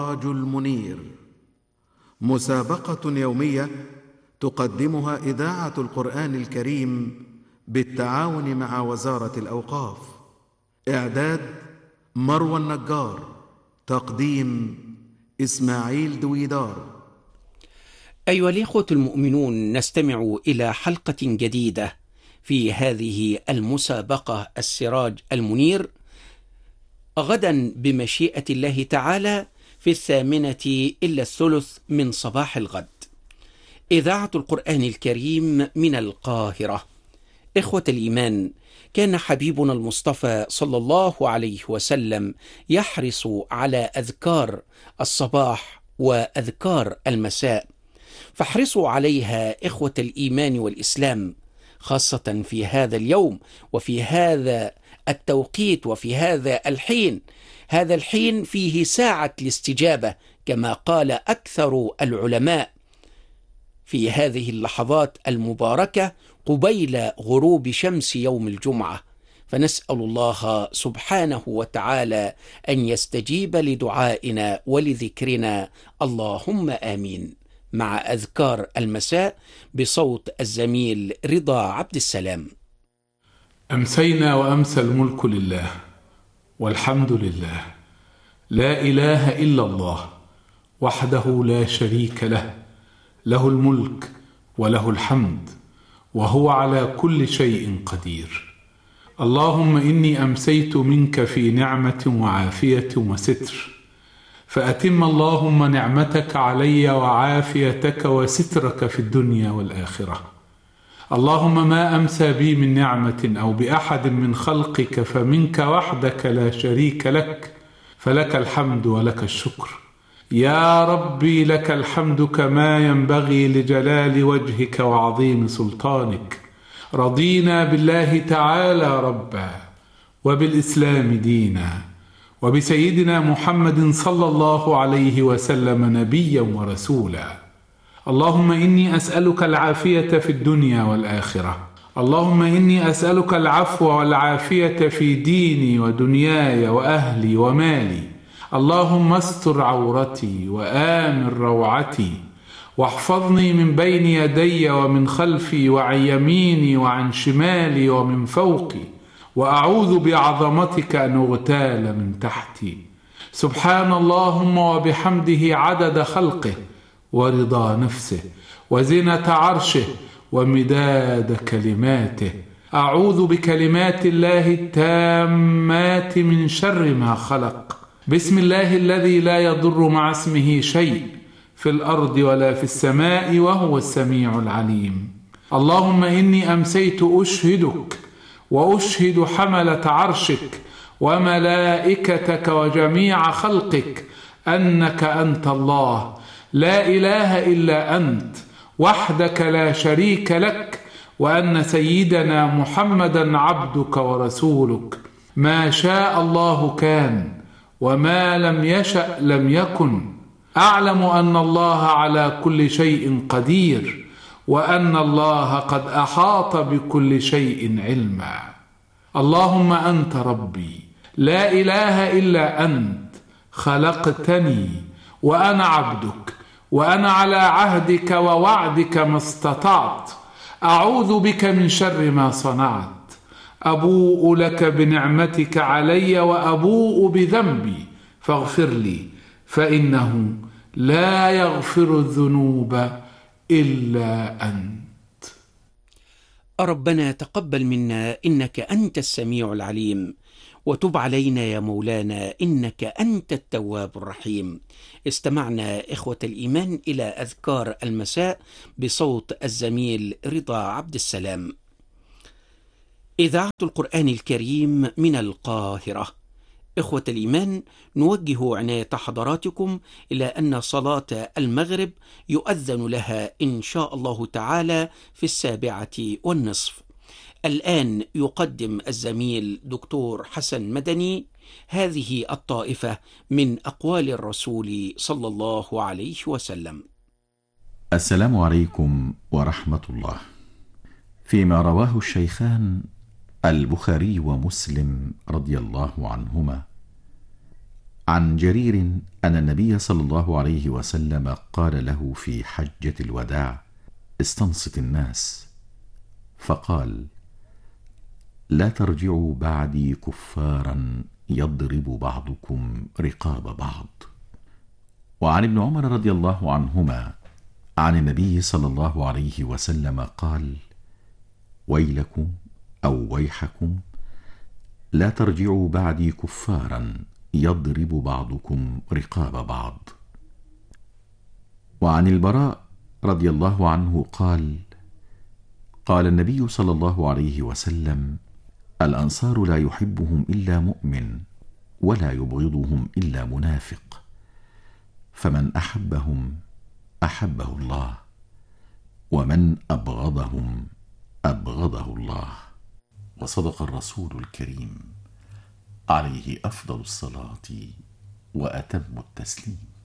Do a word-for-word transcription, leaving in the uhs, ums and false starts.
السراج المنير، مسابقة يومية تقدمها إذاعة القرآن الكريم بالتعاون مع وزارة الأوقاف. إعداد مروى النجار، تقديم إسماعيل دويدار. أيها الإخوة المؤمنون، نستمع إلى حلقة جديدة في هذه المسابقة السراج المنير، غدا بمشيئة الله تعالى في الثامنة إلا الثلث من صباح الغد. إذاعة القرآن الكريم من القاهرة. إخوة الإيمان، كان حبيبنا المصطفى صلى الله عليه وسلم يحرص على أذكار الصباح وأذكار المساء، فاحرصوا عليها إخوة الإيمان والإسلام، خاصة في هذا اليوم وفي هذا التوقيت وفي هذا الحين. هذا الحين فيه ساعة الاستجابة كما قال أكثر العلماء، في هذه اللحظات المباركة قبيل غروب شمس يوم الجمعة، فنسأل الله سبحانه وتعالى أن يستجيب لدعائنا ولذكرنا، اللهم آمين. مع أذكار المساء بصوت الزميل رضا عبد السلام. أمسينا وأمسى الملك لله، والحمد لله، لا إله إلا الله وحده لا شريك له، له الملك وله الحمد وهو على كل شيء قدير. اللهم إني أمسيت منك في نعمة وعافية وستر، فأتم اللهم نعمتك علي وعافيتك وسترك في الدنيا والآخرة. اللهم ما أمسى بي من نعمة أو بأحد من خلقك فمنك وحدك لا شريك لك، فلك الحمد ولك الشكر. يا ربي لك الحمد كما ينبغي لجلال وجهك وعظيم سلطانك. رضينا بالله تعالى ربا، وبالإسلام دينا، وبسيدنا محمد صلى الله عليه وسلم نبيا ورسولا. اللهم إني أسألك العافية في الدنيا والآخرة. اللهم إني أسألك العفو والعافية في ديني ودنياي وأهلي ومالي. اللهم استر عورتي وآمن روعتي، واحفظني من بين يدي ومن خلفي وعن يميني وعن شمالي ومن فوقي، وأعوذ بعظمتك أن أغتال من تحتي. سبحان اللهم وبحمده عدد خلقه ورضا نفسه وزنة عرشه ومداد كلماته. أعوذ بكلمات الله التامات من شر ما خلق. بسم الله الذي لا يضر مع اسمه شيء في الأرض ولا في السماء وهو السميع العليم. اللهم إني أمسيت أشهدك وأشهد حملة عرشك وملائكتك وجميع خلقك أنك أنت الله، لا إله إلا أنت وحدك لا شريك لك، وأن سيدنا محمدا عبدك ورسولك. ما شاء الله كان، وما لم يشأ لم يكن. أعلم أن الله على كل شيء قدير، وأن الله قد أحاط بكل شيء علما. اللهم أنت ربي، لا إله إلا أنت، خلقتني وأنا عبدك، وأنا على عهدك ووعدك ما استطعت. أعوذ بك من شر ما صنعت. أبوء لك بنعمتك علي وأبوء بذنبي، فاغفر لي، فإنه لا يغفر الذنوب إلا أنت. ربنا تقبل منا إنك أنت السميع العليم، وتب علينا يا مولانا إنك أنت التواب الرحيم. استمعنا إخوة الإيمان إلى أذكار المساء بصوت الزميل رضا عبد السلام. إذاعة القرآن الكريم من القاهرة. إخوة الإيمان، نوجه عناية حضراتكم إلى أن صلاة المغرب يؤذن لها إن شاء الله تعالى في السابعة والنصف. الآن يقدم الزميل دكتور حسن مدني هذه الطائفة من أقوال الرسول صلى الله عليه وسلم. السلام عليكم ورحمة الله. فيما رواه الشيخان البخاري ومسلم رضي الله عنهما عن جرير أن النبي صلى الله عليه وسلم قال له في حجة الوداع: استنصت الناس. فقال: لا ترجعوا بعدي كفارا يضرب بعضكم رقاب بعض. وعن ابن عمر رضي الله عنهما عن النبي صلى الله عليه وسلم قال: ويلكم أو ويحكم لا ترجعوا بعدي كفارا يضرب بعضكم رقاب بعض. وعن البراء رضي الله عنه قال: قال النبي صلى الله عليه وسلم: الأنصار لا يحبهم إلا مؤمن ولا يبغضهم إلا منافق، فمن أحبهم أحبه الله، ومن أبغضهم أبغضه الله. وصدق الرسول الكريم عليه أفضل الصلاة وأتم التسليم.